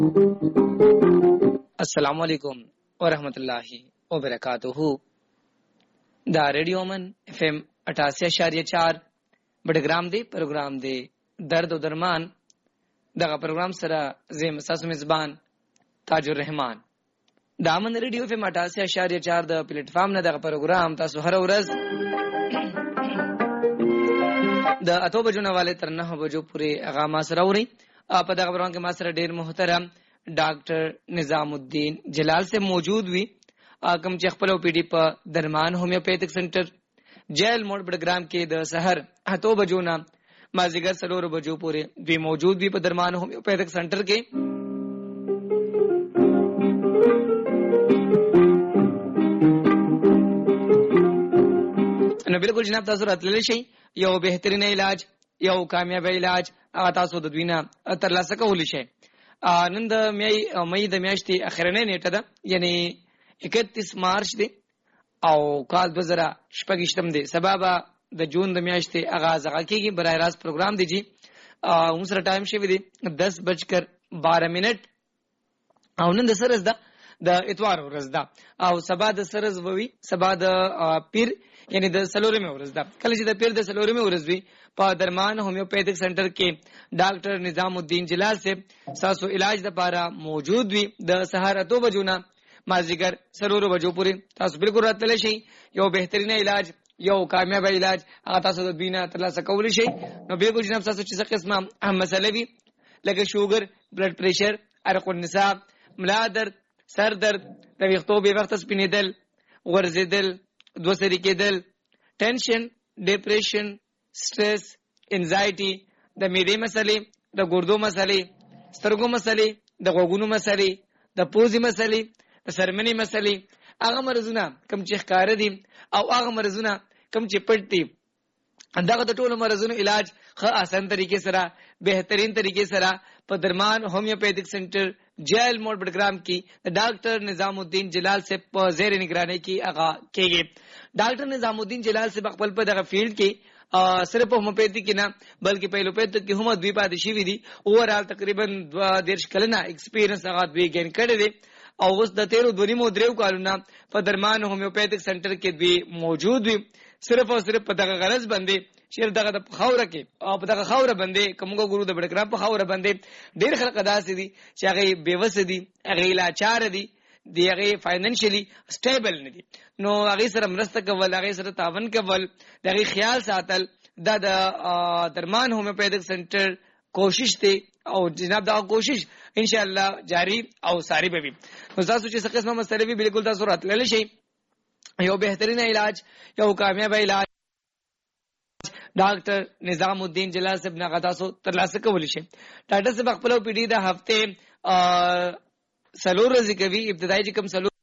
السلام علیکم ورحمۃ اللہ وبرکاتہ. دا ریڈیو من اف ام 88.4 بډګرام دی پروګرام دی درد او درمان. دغه پروګرام سره زم ساس میزبان تاج الرحمن. دا من ریډیو اف ام 88.4 د پلیټ فارم نه دغه پروګرام تاسو هر ورځ د 8 بجو نه والے تر 9 بجو پورې هغه ما سره اوري. په دغه پروګرام کې ما سره ډیر محترم ډاکټر نظام الدین جلال سے موجود وی. کوم چې خپل او پی ډی په درمان هومیوپیتھک سنټر جیل موډ بډګرام کې د سحر 8 بجو نه مازیګر 4 بجو پورې دوی موجود وی په درمان هومیوپیتھک سنټر کې. نو بالکل جناب تاسو راتللی شي یو بهترین علاج یو کامیاب علاج تاسو د دوی نه ترلاسه کولی شئ. نن د مئی د میاشتې اخرنۍ نیټه ده، یعنی 31 مارچ دی او کال 2026 دی. سبب د جون د میاشتې آغاز کیږي. برای راست پروګرام دی جی هم سره ټایم شوی دی 10:12 او نن د سرز ده د اتوار ورځ ده او سبا د سرز ووي سبا د پیر یعنی د سلورمه ورځ ده. کله چې د پیر د سلورمه ورځ وي په درمان هومیوپیتھک سنټر کې ډاکټر نظام الدین جلال سے ساسو علاج د پاره موجود وي د سحر 8 بجو نه مازیګر 4 بجو پورې. تاسو بالکل راتللی شئ. یو بهترین علاج یو کامیاب علاج تاسو د بینه ترلاسه کولی شئ. نو بالکل جناب تاسو چې څه قسمه مسله وي لکه شوګر، بلډ پریشر، عرق النساء، ملا درد، سر درد، د ویښتو بې وخته سپینېدل، ورزېدل، دوسری کېدل، ټینشن، ډیپریشن، سټرس، انزایټي، د معدې مسلې، د ګردو مسلې، سترګو مسلې، د غوږونو مسلې، د پوزې مسلې، د سرمنې مسلې، هغه مرزونه کوم چې ښکاره دي او هغه مرزونه کوم چې پټ دي، دغه د ټولو مرزونو علاج ښه آسان طریقې سره بهترین طریقې سره په درمان هومیوپیتھک سنټر جیل موډ بډګرام کې ډاکټر نظام الدین جلال سے په زیر نگرانی کې هغه کېږي. ډاکټر نظام الدین جلال سے خپل په دغه فیلډ کې صرف هومیوپیتھی کې نه بلکې په ایلوپیتھی کې هم دوی پاتې شوي دي. اوورال تقریبا 12 کلنه ایکسپیرینس هغه دوی ګین کړی دی او اوس د 13 کالونه په درمان هومیوپیتھک سنټر کې دوی موجود وي. صرف او صرف په دغه غرض باندې شیر دغه د خوره کې او په دغه خوره باندې کومګو ګورو د بډګرام په خوره باندې ډیر خلک داسې دي چې هغه بیوس دي، هغه لاچار دي، دی هغه فاینانشلی سټیبل نه دي. نو هغه سره مرسته کول، هغه سره تعاون کول، دغه خیال ساتل د درمان هومیوپیتھک سنټر کوشش دی او جناب دا کوشش ان شاء الله جاری او ساری به وي. نو تاسو چې څه قسمه مسلې وي بالکل تاسو راتللی شئ. یو بهترین علاج یو کامیاب علاج ډاکټر نظام الدین جلال صاحب نه تاسو ترلاسه کولی شئ. ډاکټر صاحب خپل پی ډی د هفته سلور ورځې کوي. ابتدایي چې کوم سلور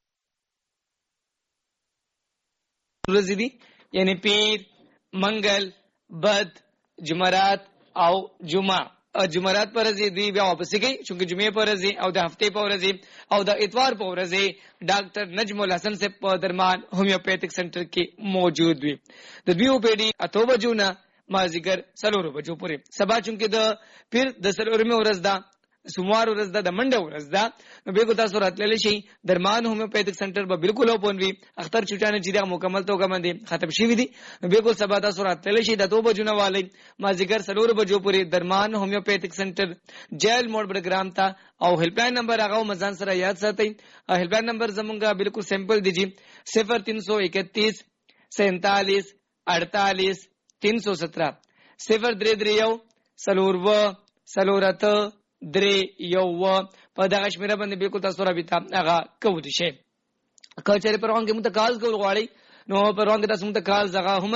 ورځې دي یعنی پیر، منګل، بد، جمعرات او جمعه. جمعرات پر ورځ دی بیا واپس کوي چې جمعې پر ورځ او د هفته پر ورځ او د اتوار پر ورځ ډاکټر نجم الحسن سے په درمان هومیوپیتھک سنټر کې موجود وي. د دوی په ډی 8 بجو نه مازیګر 4 بجو پورې. سبا چونکه د پیر د سلورمه ورځ ده، سوموار ورځ ده، د منډه ورځ ده، نو به تاسو راتللی شئ. درمان هومیوپیتھک سنټر به بالکل اوپن وي. اختر چټانه چې دا مکمل توګه باندې ختم شي دي، نو به سبا تاسو راتللی شئ د 2 بجو نه والی مازیګر 4 بجو پورې درمان هومیوپیتھک سنټر جیل موډ بډګرام ته. او هیلپلاین نمبر هغه مزان سره یاد ساتئ. هیلپلاین نمبر زمونږه بالکل سمپل دی جی 0331 47 48 317 0331 سلورو سلورته درې یو په دغه شمیره باندې بالکل تاسو رابطه هغه کولی شئ. که چېرې پروګرام کې مونږ ته کال کول غواړئ نو پروګرام کې تاسو مونږ ته کال زغه هم